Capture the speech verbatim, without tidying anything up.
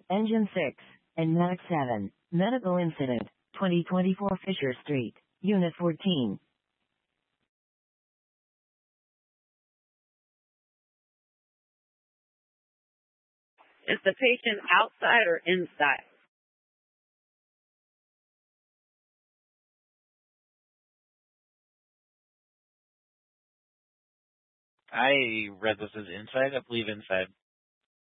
Engine six, and Max seven, medical incident, twenty twenty-four Fisher Street, Unit fourteen. Is the patient outside or inside? I read this as inside. I believe inside.